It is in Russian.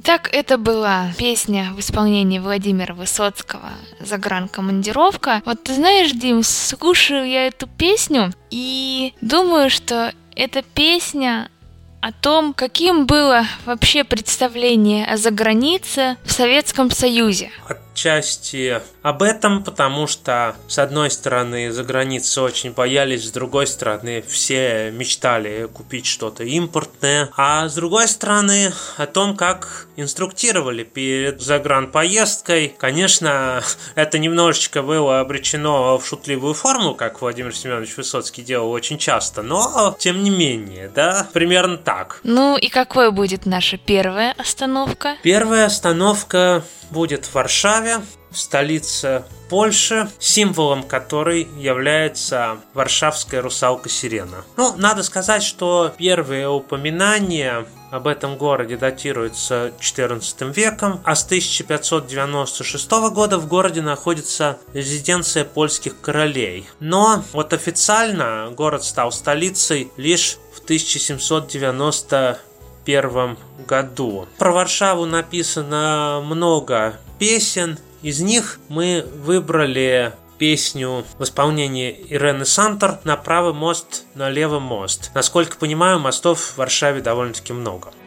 Итак, это была песня в исполнении Владимира Высоцкого «Загранкомандировка». Вот ты знаешь, Дим, слушаю я эту песню и думаю, что эта песня о том, каким было вообще представление о загранице в Советском Союзе. Отчасти об этом, потому что, с одной стороны, за границей очень боялись, с другой стороны, все мечтали купить что-то импортное, а с другой стороны, о том, как инструктировали перед загранпоездкой. Конечно, это немножечко было обречено в шутливую форму, как Владимир Семенович Высоцкий делал очень часто, но, тем не менее, да, примерно так. Ну и какой будет наша первая остановка? Первая остановка будет в Варшаве, столице Польши, символом которой является варшавская русалка-сирена. Надо сказать, что первые упоминания об этом городе датируются XIV веком, а с 1596 года в городе находится резиденция польских королей. Но вот официально город стал столицей лишь в 1791 году. Про Варшаву написано много песен. Из них мы выбрали песню в исполнении Ирены Сантор «На правый мост, на левый мост». Насколько понимаю, мостов в Варшаве довольно-таки много.